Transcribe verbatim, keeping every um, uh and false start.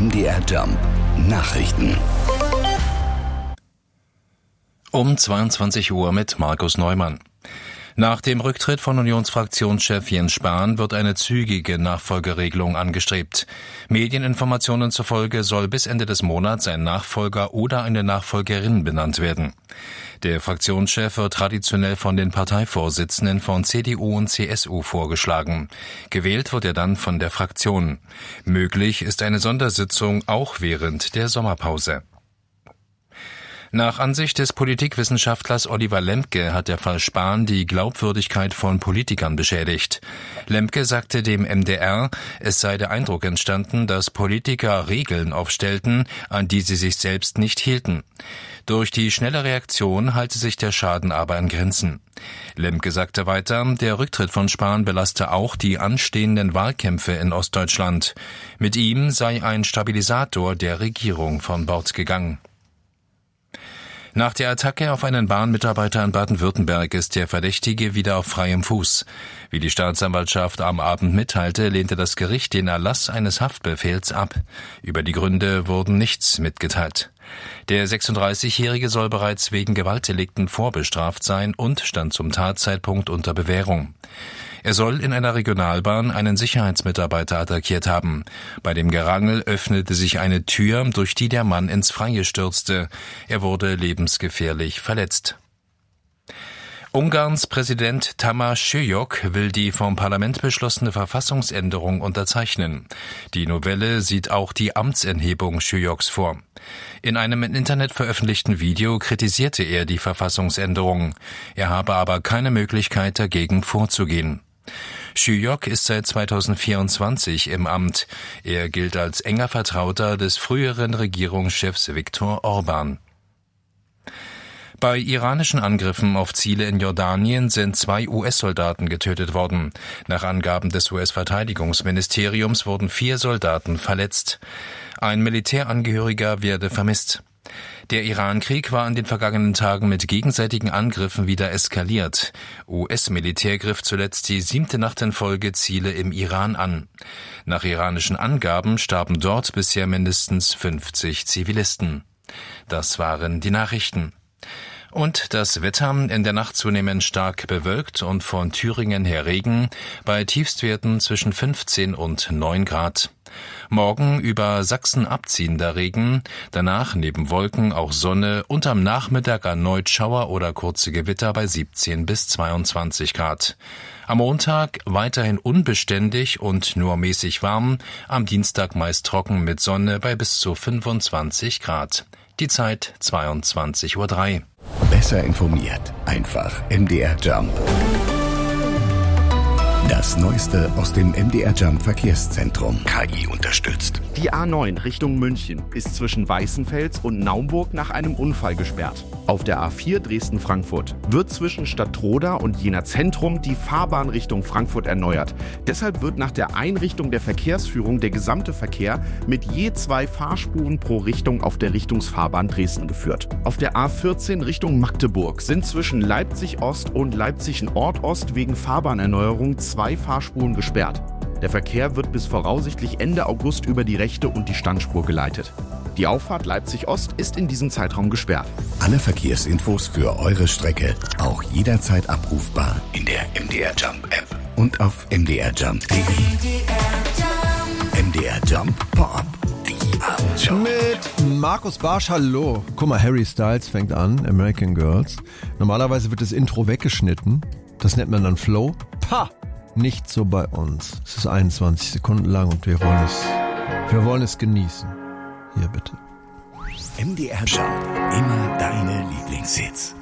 M D R Jump Nachrichten. Um zweiundzwanzig Uhr mit Markus Neumann. Nach dem Rücktritt von Unionsfraktionschef Jens Spahn wird eine zügige Nachfolgeregelung angestrebt. Medieninformationen zufolge soll bis Ende des Monats ein Nachfolger oder eine Nachfolgerin benannt werden. Der Fraktionschef wird traditionell von den Parteivorsitzenden von C D U und C S U vorgeschlagen. Gewählt wird er dann von der Fraktion. Möglich ist eine Sondersitzung auch während der Sommerpause. Nach Ansicht des Politikwissenschaftlers Oliver Lembke hat der Fall Spahn die Glaubwürdigkeit von Politikern beschädigt. Lembke sagte dem M D R, es sei der Eindruck entstanden, dass Politiker Regeln aufstellten, an die sie sich selbst nicht hielten. Durch die schnelle Reaktion halte sich der Schaden aber in Grenzen. Lembke sagte weiter, der Rücktritt von Spahn belaste auch die anstehenden Wahlkämpfe in Ostdeutschland. Mit ihm sei ein Stabilisator der Regierung von Bord gegangen. Nach der Attacke auf einen Bahnmitarbeiter in Baden-Württemberg ist der Verdächtige wieder auf freiem Fuß. Wie die Staatsanwaltschaft am Abend mitteilte, lehnte das Gericht den Erlass eines Haftbefehls ab. Über die Gründe wurden nichts mitgeteilt. Der sechsunddreißigjährige soll bereits wegen Gewaltdelikten vorbestraft sein und stand zum Tatzeitpunkt unter Bewährung. Er soll in einer Regionalbahn einen Sicherheitsmitarbeiter attackiert haben. Bei dem Gerangel öffnete sich eine Tür, durch die der Mann ins Freie stürzte. Er wurde lebensgefährlich verletzt. Ungarns Präsident Tamás Sülyk will die vom Parlament beschlossene Verfassungsänderung unterzeichnen. Die Novelle sieht auch die Amtsenthebung Sülyks vor. In einem im Internet veröffentlichten Video kritisierte er die Verfassungsänderung. Er habe aber keine Möglichkeit, dagegen vorzugehen. Sülyk ist seit zweitausendvierundzwanzig im Amt. Er gilt als enger Vertrauter des früheren Regierungschefs Viktor Orbán. Bei iranischen Angriffen auf Ziele in Jordanien sind zwei U S-Soldaten getötet worden. Nach Angaben des U S-Verteidigungsministeriums wurden vier Soldaten verletzt. Ein Militärangehöriger werde vermisst. Der Iran-Krieg war in den vergangenen Tagen mit gegenseitigen Angriffen wieder eskaliert. U S-Militär griff zuletzt die siebte Nacht in Folge Ziele im Iran an. Nach iranischen Angaben starben dort bisher mindestens fünfzig Zivilisten. Das waren die Nachrichten. Und das Wetter, in der Nacht zunehmend stark bewölkt und von Thüringen her Regen, bei Tiefstwerten zwischen fünfzehn und neun Grad. Morgen über Sachsen abziehender Regen, danach neben Wolken auch Sonne und am Nachmittag erneut Schauer oder kurze Gewitter bei siebzehn bis zweiundzwanzig Grad. Am Montag weiterhin unbeständig und nur mäßig warm, am Dienstag meist trocken mit Sonne bei bis zu fünfundzwanzig Grad. Die Zeit zweiundzwanzig Uhr drei. Besser informiert, einfach M D R Jump. Das Neueste aus dem M D R Jump Verkehrszentrum. K I unterstützt. Die A neun Richtung München ist zwischen Weißenfels und Naumburg nach einem Unfall gesperrt. Auf der A vier Dresden-Frankfurt wird zwischen Stadtroda und Jena Zentrum die Fahrbahn Richtung Frankfurt erneuert. Deshalb wird nach der Einrichtung der Verkehrsführung der gesamte Verkehr mit je zwei Fahrspuren pro Richtung auf der Richtungsfahrbahn Dresden geführt. Auf der A vierzehn Richtung Magdeburg sind zwischen Leipzig-Ost und Leipzig-Nord-Ost wegen Fahrbahnerneuerung zwei Fahrspuren gesperrt. Der Verkehr wird bis voraussichtlich Ende August über die rechte und die Standspur geleitet. Die Auffahrt Leipzig-Ost ist in diesem Zeitraum gesperrt. Alle Verkehrsinfos für eure Strecke auch jederzeit abrufbar in der M D R Jump App und auf m d r jump punkt d e. M D R Jump Pop. Die Abendshow. Mit Markus Barsch, hallo. Guck mal, Harry Styles fängt an, American Girls. Normalerweise wird das Intro weggeschnitten. Das nennt man dann Flow. Pah! Nicht so bei uns. Es ist einundzwanzig Sekunden lang und wir wollen es, wir wollen es genießen. Hier bitte. M D R Jump. Immer deine Lieblingshits.